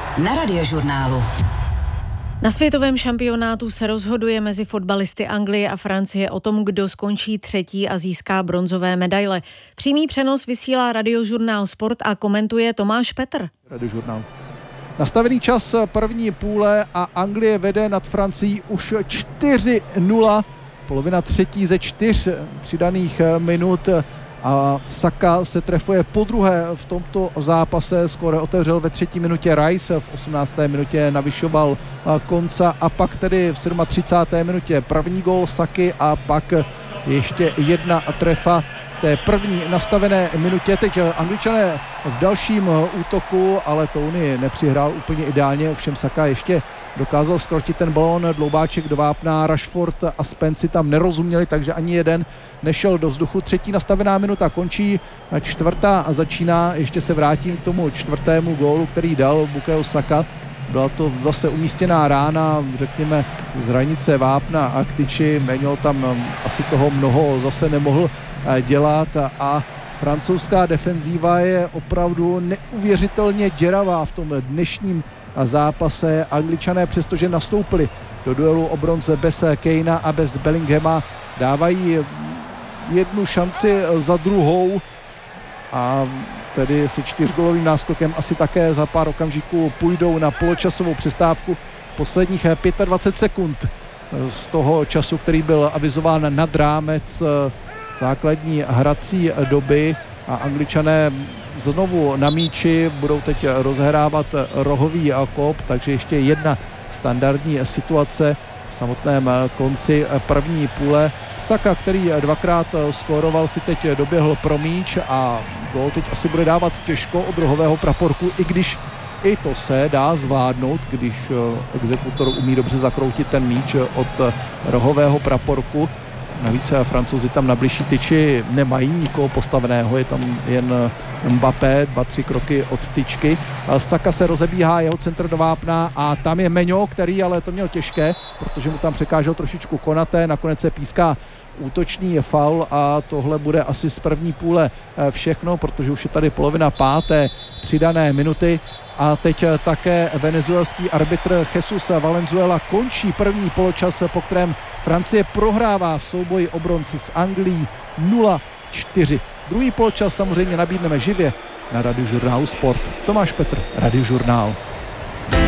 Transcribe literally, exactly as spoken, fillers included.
na Radiožurnálu. Na světovém šampionátu se rozhoduje mezi fotbalisty Anglie a Francie o tom, kdo skončí třetí a získá bronzové medaile. Přímý přenos vysílá Radiožurnál Sport a komentuje Tomáš Petr. Radiožurnál. Nastavený čas první půle a Anglie vede nad Francií už čtyři nula. Polovina třetí ze čtyř přidaných minut a Saka se trefuje podruhé v tomto zápase. Skóre otevřel ve třetí minutě Rice, v osmnácté minutě navyšoval Konca a pak tedy v třicáté sedmé minutě první gól Saky a pak ještě jedna trefa v té první nastavené minutě. Teď Angličané v dalším útoku, ale Tony nepřihrál úplně ideálně, ovšem Saka ještě dokázal skrotit ten balón, dloubáček do vápna, Rashford a Spence tam nerozuměli, takže ani jeden nešel do vzduchu. Třetí nastavená minuta končí, čtvrtá a začíná. Ještě se vrátím k tomu čtvrtému gólu, který dal Bukayo Saka. Byla to zase umístěná rána, řekněme, z hranice vápna a k tyči. Měl tam asi toho mnoho zase nemohl dělat a francouzská defenzíva je opravdu neuvěřitelně děravá v tom dnešním zápase. Angličané, přestože nastoupili do duelu o bronze bez Kanea a bez Bellinghama, dávají jednu šanci za druhou a tedy se čtyřgólovým náskokem asi také za pár okamžiků půjdou na poločasovou přestávku. Posledních dvacet pět sekund z toho času, který byl avizován nad rámec základní hrací doby a Angličané znovu na míči, budou teď rozhrávat rohový kop, takže ještě jedna standardní situace v samotném konci první půle. Saka, který dvakrát skóroval, si teď doběhl pro míč a gól teď asi bude dávat těžko od rohového praporku, i když i to se dá zvládnout, když exekutor umí dobře zakroutit ten míč od rohového praporku. Navíc Francouzi tam na bližší tyči nemají nikoho postaveného, je tam jen Mbappé, dva, tři kroky od tyčky. Saka se rozebíhá, jeho centr do vápna a tam je Meňo, který ale to měl těžké, protože mu tam překážel trošičku Konaté, nakonec se píská útočný faul a tohle bude asi z první půle všechno, protože už je tady polovina páté přidané minuty a teď také venezuelský arbitr Jesus Valenzuela končí první poločas, po kterém Francie prohrává v souboji o bronz s Anglií nula čtyři. Druhý poločas samozřejmě nabídneme živě na Radiožurnálu Sport. Tomáš Petr, Radiožurnál.